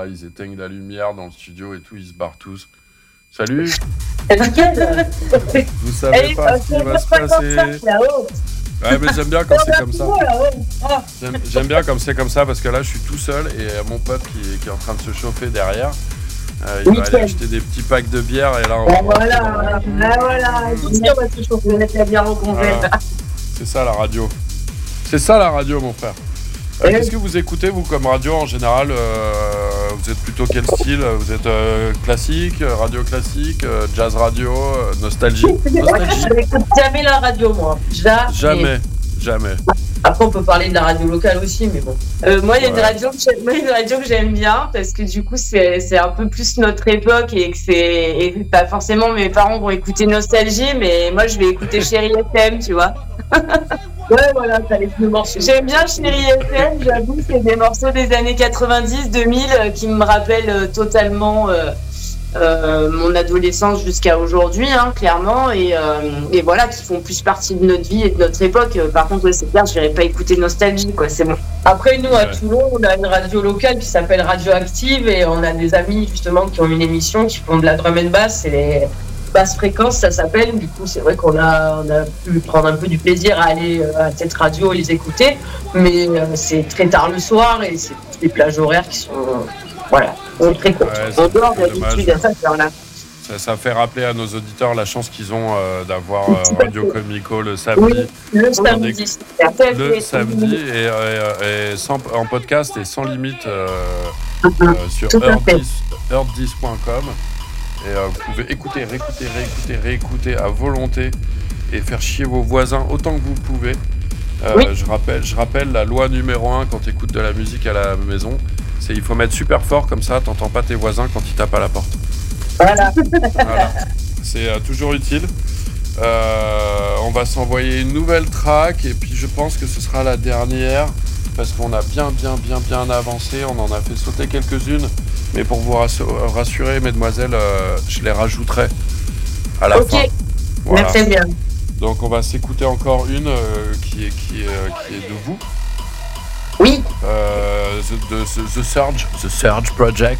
là, ils éteignent la lumière dans le studio et tout, ils se barrent tous. Salut. Vous savez pas ce qui va se passer. Ouais, mais j'aime bien quand c'est comme ça. J'aime bien quand c'est comme ça parce que là, je suis tout seul et mon pote qui est en train de se chauffer derrière. Il va aller acheter des petits packs de bière et là, on va... Voilà. Tout ce qui va se chauffer, on va mettre la bière au convert. C'est ça la radio. C'est ça la radio, mon frère. Qu'est-ce que vous écoutez, vous, comme radio en général vous êtes plutôt quel style? Vous êtes classique, radio classique, jazz radio, nostalgie? Je n'écoute jamais la radio, moi. Jamais. Après, on peut parler de la radio locale aussi, mais bon. Moi, il y a une radio que j'aime bien parce que du coup, c'est un peu plus notre époque et que et pas forcément mes parents vont écouter Nostalgie, mais moi, je vais écouter Chérie FM, tu vois. Ouais, voilà, t'as les deux morceaux. J'aime bien Chérie FM, j'avoue, c'est des morceaux des années 90, 2000 qui me rappellent totalement mon adolescence jusqu'à aujourd'hui, hein, clairement, et voilà, qui font plus partie de notre vie et de notre époque. Par contre, ouais, c'est clair, je n'irai pas écouter Nostalgie, quoi, c'est bon. Après, nous, à Toulon, on a une radio locale qui s'appelle Radioactive, et on a des amis, justement, qui ont une émission, qui font de la drum and bass, c'est les basses fréquences, ça s'appelle. Du coup, c'est vrai qu'on a pu prendre un peu du plaisir à aller à cette radio et les écouter, mais c'est très tard le soir, et c'est des plages horaires qui sont... Voilà, très court. En dehors d'habitude, ça fait rappeler à nos auditeurs la chance qu'ils ont d'avoir Radio Comico le samedi. Oui, le samedi. Le samedi et en podcast et sans limite sur heure10.com. Et vous pouvez écouter, réécouter à volonté et faire chier vos voisins autant que vous pouvez. Je rappelle la loi numéro 1 quand tu écoutes de la musique à la maison. C'est il faut mettre super fort, comme ça t'entends pas tes voisins quand ils tapent à la porte. Voilà. C'est toujours utile. On va s'envoyer une nouvelle track et puis je pense que ce sera la dernière parce qu'on a bien avancé. On en a fait sauter quelques-unes, mais pour vous rassurer, mesdemoiselles, je les rajouterai à la fin. Voilà. Merci bien. Donc on va s'écouter encore une qui est de vous. Oui. The Surge Project.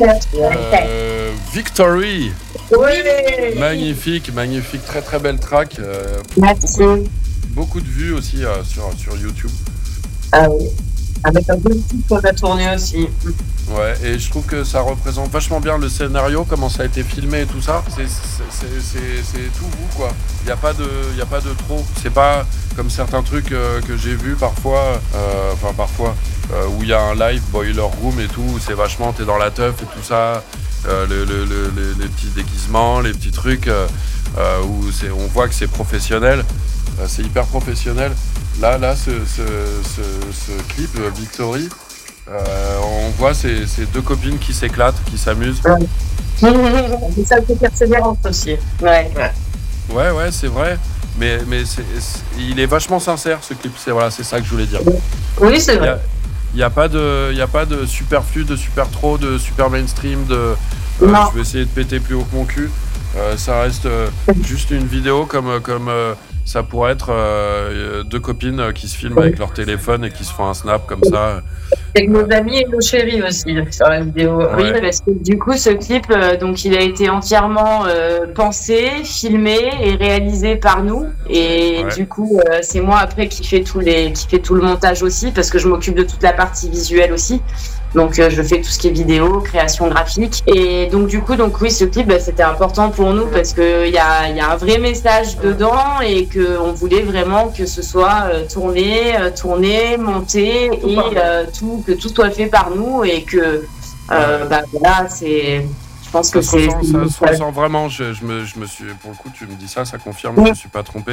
Victory. Oui. Magnifique, très belle track. Merci. Beaucoup de vues aussi sur YouTube. Ah oui. Avec un peu de titre qu'on a tourné aussi. Ouais, et je trouve que ça représente vachement bien le scénario, comment ça a été filmé et tout ça. C'est tout vous, quoi. Il n'y a pas de trop. C'est pas comme certains trucs que j'ai vus parfois, où il y a un live boiler room et tout, où c'est vachement, t'es dans la teuf et tout ça, les petits déguisements, les petits trucs, où on voit que c'est professionnel, c'est hyper professionnel. Là, ce clip, Victory, on voit ces deux copines qui s'éclatent, qui s'amusent. C'est ça qui est persévérante aussi. Ouais, c'est vrai. Mais il est vachement sincère, ce clip. C'est ça que je voulais dire. Oui, c'est vrai. Il n'y a pas de superflu, de super trop, de super mainstream, je vais essayer de péter plus haut que mon cul. Ça reste juste une vidéo comme ça pourrait être deux copines qui se filment avec leur téléphone et qui se font un snap comme ça. Avec nos amis et nos chéris aussi sur la vidéo. Ouais. Oui, parce que du coup, ce clip, donc, il a été entièrement pensé, filmé et réalisé par nous. Et du coup, c'est moi après qui fait tout le montage aussi, parce que je m'occupe de toute la partie visuelle aussi. Donc je fais tout ce qui est vidéo, création graphique. Et donc du coup, oui, ce clip, c'était important pour nous parce qu'il y a un vrai message dedans et qu'on voulait vraiment que ce soit tourné, monté et que tout soit fait par nous et que voilà, c'est... Je pense que ça se ressent vraiment. Je me suis, pour le coup, tu me dis ça confirme que je ne suis pas trompé.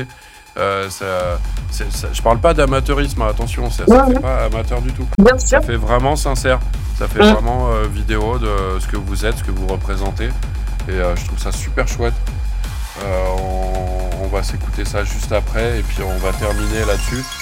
Je parle pas d'amateurisme, attention, ça fait pas amateur du tout. Bien sûr. Ça fait vraiment sincère, ça fait vraiment vidéo de ce que vous êtes, ce que vous représentez. Et je trouve ça super chouette. On va s'écouter ça juste après et puis on va terminer là-dessus.